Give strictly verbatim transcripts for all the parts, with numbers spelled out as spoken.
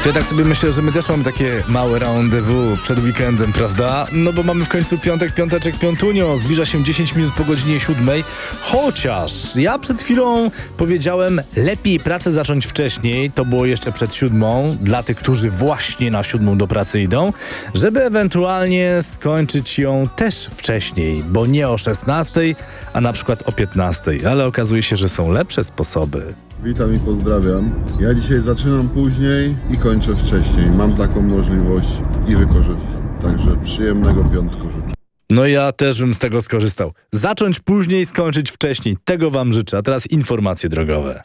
To ja tak sobie myślę, że my też mamy takie małe rendezvous przed weekendem, prawda? No bo mamy w końcu piątek, piąteczek, piątunio. Zbliża się dziesięć minut po godzinie siódmej. Chociaż ja przed chwilą powiedziałem, lepiej pracę zacząć wcześniej. To było jeszcze przed siódmą, dla tych, którzy właśnie na siódmą do pracy idą, żeby ewentualnie skończyć ją też wcześniej, bo nie o szesnastej, a na przykład o piętnastej. Ale okazuje się, że są lepsze sposoby. Witam i pozdrawiam. Ja dzisiaj zaczynam później i kończę wcześniej. Mam taką możliwość i wykorzystam. Także przyjemnego piątku życzę. No ja też bym z tego skorzystał. Zacząć później, skończyć wcześniej. Tego wam życzę. A teraz informacje drogowe.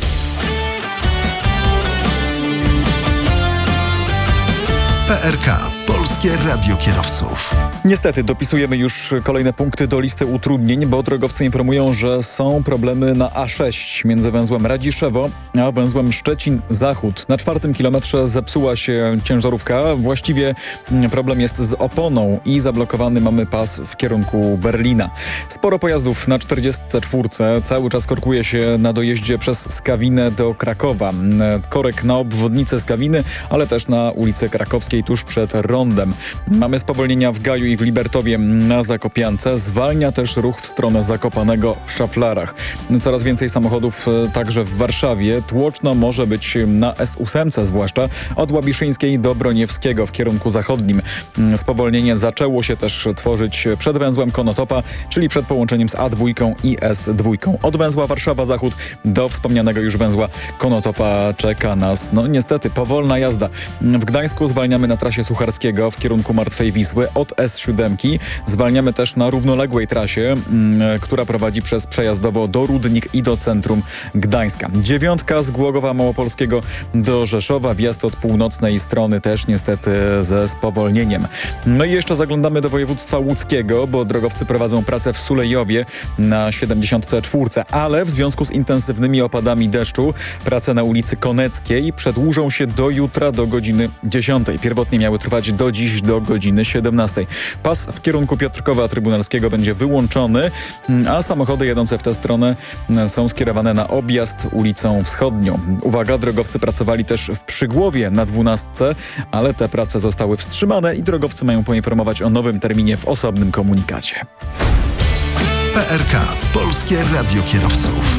P R K. Polskie Radio Kierowców. Niestety dopisujemy już kolejne punkty do listy utrudnień, bo drogowcy informują, że są problemy na A sześć między węzłem Radziszewo a węzłem Szczecin-Zachód. Na czwartym kilometrze zepsuła się ciężarówka. Właściwie problem jest z oponą i zablokowany mamy pas w kierunku Berlina. Sporo pojazdów na czterdziestce czwórce. Cały czas korkuje się na dojeździe przez Skawinę do Krakowa. Korek na obwodnicę Skawiny, ale też na ulicy Krakowskiej tuż przed rondem. Mamy spowolnienia w Gaju i w Libertowie na Zakopiance. Zwalnia też ruch w stronę Zakopanego w Szaflarach. Coraz więcej samochodów także w Warszawie. Tłoczno może być na S osiem, zwłaszcza od Łabiszyńskiej do Broniewskiego w kierunku zachodnim. Spowolnienie zaczęło się też tworzyć przed węzłem Konotopa, czyli przed połączeniem z A dwa i S dwa. Od węzła Warszawa-Zachód do wspomnianego już węzła Konotopa czeka nas, no niestety, powolna jazda. W Gdańsku zwalniamy na trasie Sucharskiego w kierunku Martwej Wisły od S siedem. Zwalniamy też na równoległej trasie, m, która prowadzi przez Przejazdowo do Rudnik i do centrum Gdańska. Dziewiątka z Głogowa Małopolskiego do Rzeszowa. Wjazd od północnej strony też niestety ze spowolnieniem. No i jeszcze zaglądamy do województwa łódzkiego, bo drogowcy prowadzą pracę w Sulejowie na siedemdziesiątce czwórce, ale w związku z intensywnymi opadami deszczu prace na ulicy Koneckiej przedłużą się do jutra do godziny dziesiątej. Pierwotnie miały trwać do dziś do godziny siedemnastej. Pas w kierunku Piotrkowa Trybunalskiego będzie wyłączony, a samochody jadące w tę stronę są skierowane na objazd ulicą Wschodnią. Uwaga, drogowcy pracowali też w Przygłowie na dwunastce, ale te prace zostały wstrzymane i drogowcy mają poinformować o nowym terminie w osobnym komunikacie. P R K. Polskie Radio Kierowców.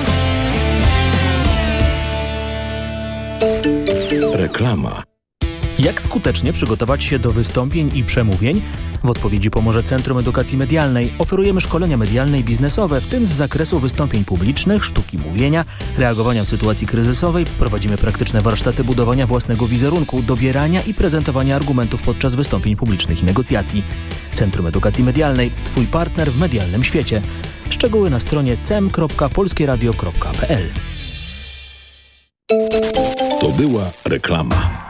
Reklama. Jak skutecznie przygotować się do wystąpień i przemówień? W odpowiedzi pomoże Centrum Edukacji Medialnej. Oferujemy szkolenia medialne i biznesowe, w tym z zakresu wystąpień publicznych, sztuki mówienia, reagowania w sytuacji kryzysowej. Prowadzimy praktyczne warsztaty budowania własnego wizerunku, dobierania i prezentowania argumentów podczas wystąpień publicznych i negocjacji. Centrum Edukacji Medialnej. Twój partner w medialnym świecie. Szczegóły na stronie c e m kropka polskie radio kropka p l. To była reklama.